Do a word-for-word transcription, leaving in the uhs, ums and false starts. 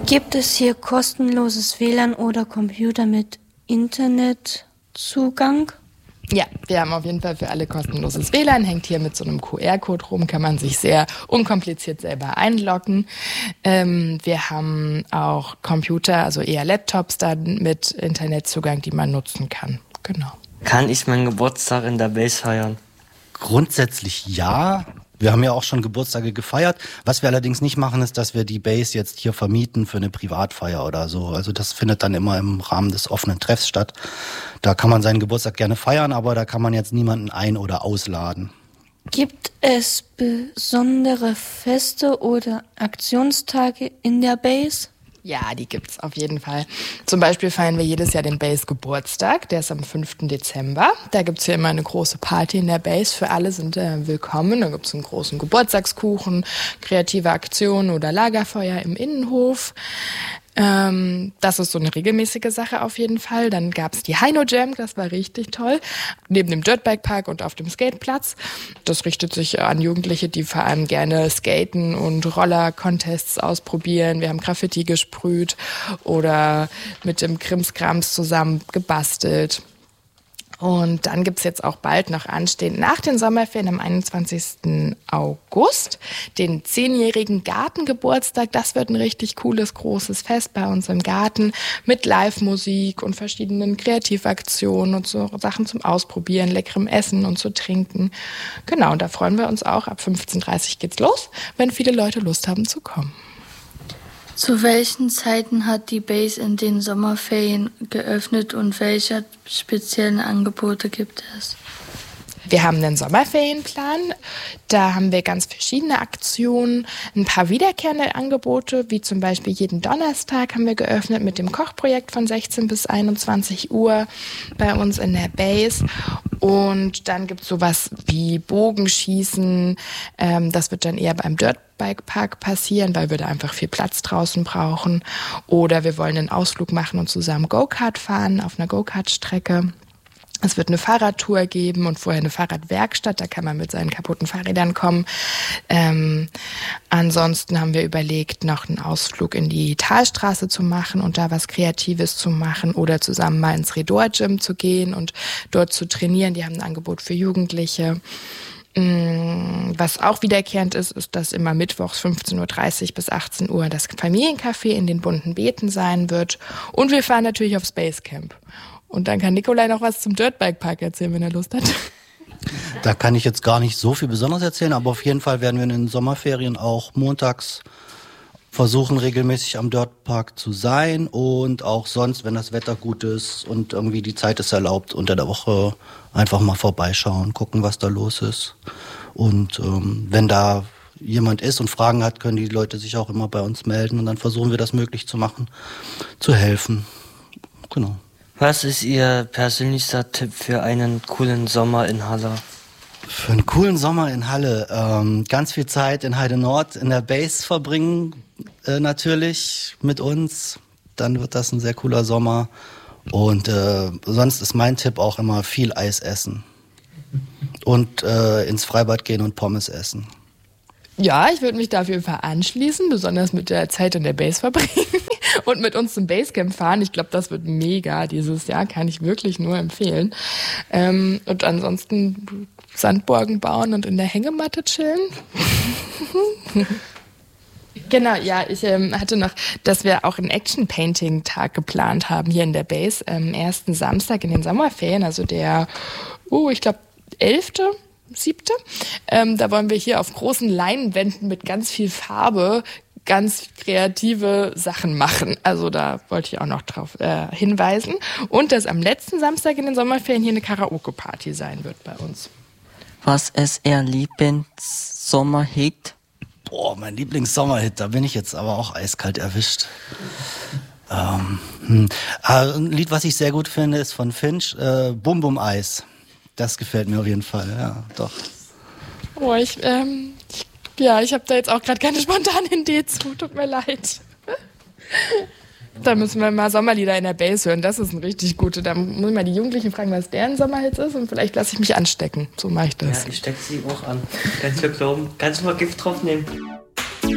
Gibt es hier kostenloses W L A N oder Computer mit Internetzugang? Ja, wir haben auf jeden Fall für alle kostenloses W L A N, hängt hier mit so einem Q R-Code rum, kann man sich sehr unkompliziert selber einloggen. Ähm, wir haben auch Computer, also eher Laptops dann mit Internetzugang, die man nutzen kann. Genau. Kann ich meinen Geburtstag in der Base feiern? Grundsätzlich ja. Wir haben ja auch schon Geburtstage gefeiert. Was wir allerdings nicht machen, ist, dass wir die Base jetzt hier vermieten für eine Privatfeier oder so. Also das findet dann immer im Rahmen des offenen Treffs statt. Da kann man seinen Geburtstag gerne feiern, aber da kann man jetzt niemanden ein- oder ausladen. Gibt es besondere Feste oder Aktionstage in der Base? Ja, die gibt's auf jeden Fall. Zum Beispiel feiern wir jedes Jahr den Base Geburtstag, der ist am fünften Dezember. Da gibt's hier immer eine große Party in der Base, für alle sind äh, willkommen. Da gibt's einen großen Geburtstagskuchen, kreative Aktionen oder Lagerfeuer im Innenhof. Ähm, das ist so eine regelmäßige Sache auf jeden Fall. Dann gab's die Heino Jam, das war richtig toll, neben dem Dirtbike Park und auf dem Skateplatz. Das richtet sich an Jugendliche, die vor allem gerne Skaten und Roller-Contests ausprobieren. Wir haben Graffiti gesprüht oder mit dem Krimskrams zusammen gebastelt. Und dann gibt's jetzt auch bald noch anstehend nach den Sommerferien am einundzwanzigsten August den zehnjährigen Gartengeburtstag. Das wird ein richtig cooles, großes Fest bei uns im Garten mit Live-Musik und verschiedenen Kreativaktionen und so Sachen zum Ausprobieren, leckerem Essen und zu trinken. Genau, und da freuen wir uns auch. Ab fünfzehn Uhr dreißig geht's los, wenn viele Leute Lust haben zu kommen. Zu welchen Zeiten hat die Base in den Sommerferien geöffnet und welche speziellen Angebote gibt es? Wir haben einen Sommerferienplan, da haben wir ganz verschiedene Aktionen, ein paar wiederkehrende Angebote, wie zum Beispiel jeden Donnerstag haben wir geöffnet mit dem Kochprojekt von sechzehn bis einundzwanzig Uhr bei uns in der Base. Und dann gibt es sowas wie Bogenschießen, ähm, das wird dann eher beim Dirtbike Park passieren, weil wir da einfach viel Platz draußen brauchen. Oder wir wollen einen Ausflug machen und zusammen Go-Kart fahren auf einer Go-Kart-Strecke. Es wird eine Fahrradtour geben und vorher eine Fahrradwerkstatt, da kann man mit seinen kaputten Fahrrädern kommen. Ähm, ansonsten haben wir überlegt, noch einen Ausflug in die Talstraße zu machen und da was Kreatives zu machen oder zusammen mal ins Redor Gym zu gehen und dort zu trainieren. Die haben ein Angebot für Jugendliche. Was auch wiederkehrend ist, ist, dass immer mittwochs fünfzehn Uhr dreißig bis achtzehn Uhr das Familiencafé in den bunten Beeten sein wird. Und wir fahren natürlich aufs Basecamp. Und dann kann Nikolai noch was zum Dirtbike Park erzählen, wenn er Lust hat. Da kann ich jetzt gar nicht so viel Besonderes erzählen, aber auf jeden Fall werden wir in den Sommerferien auch montags versuchen, regelmäßig am Dirtpark zu sein und auch sonst, wenn das Wetter gut ist und irgendwie die Zeit es erlaubt, unter der Woche einfach mal vorbeischauen, gucken, was da los ist. Und ähm, wenn da jemand ist und Fragen hat, können die Leute sich auch immer bei uns melden und dann versuchen wir das möglich zu machen, zu helfen. Genau. Was ist Ihr persönlichster Tipp für einen coolen Sommer in Halle? Für einen coolen Sommer in Halle ähm, ganz viel Zeit in Heide Nord in der Base verbringen, äh, natürlich mit uns. Dann wird das ein sehr cooler Sommer. Und äh, sonst ist mein Tipp auch immer viel Eis essen. Und äh, ins Freibad gehen und Pommes essen. Ja, ich würde mich da auf jeden Fall anschließen, besonders mit der Zeit in der Base verbringen und mit uns zum Basecamp fahren. Ich glaube, das wird mega dieses Jahr, kann ich wirklich nur empfehlen. Ähm, und ansonsten Sandburgen bauen und in der Hängematte chillen. Genau, ja, ich ähm, hatte noch, dass wir auch einen Action-Painting-Tag geplant haben hier in der Base, am ersten Samstag in den Sommerferien, also der, oh, ich glaube, elfte siebte. Ähm, da wollen wir hier auf großen Leinwänden mit ganz viel Farbe ganz kreative Sachen machen. Also da wollte ich auch noch drauf äh, hinweisen. Und dass am letzten Samstag in den Sommerferien hier eine Karaoke-Party sein wird bei uns. Was ist Ihr Lieblings-Sommerhit? Boah, mein Lieblings-Sommerhit, da bin ich jetzt aber auch eiskalt erwischt. Ähm, hm. Ein Lied, was ich sehr gut finde, ist von Finch, äh, Bum Bum Eis. Das gefällt mir auf jeden Fall, ja, doch. Oh, ich, ähm, ich, ja, ich habe da jetzt auch gerade keine spontane Idee zu, tut mir leid. Da müssen wir mal Sommerlieder in der Base hören, das ist ein richtig gute. Da muss ich mal die Jugendlichen fragen, was deren Sommerhit ist und vielleicht lasse ich mich anstecken, so mache ich das. Ja, ich stecke sie auch an. Kannst du glauben, kannst du mal Gift drauf nehmen?